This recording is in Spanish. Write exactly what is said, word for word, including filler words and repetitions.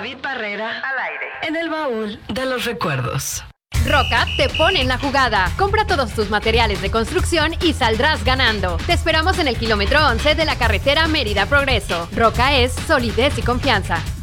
David Barrera al aire en el baúl de los recuerdos. Roca te pone en la jugada. Compra todos tus materiales de construcción y saldrás ganando. Te esperamos en el kilómetro once de la carretera Mérida Progreso. Roca es solidez y confianza.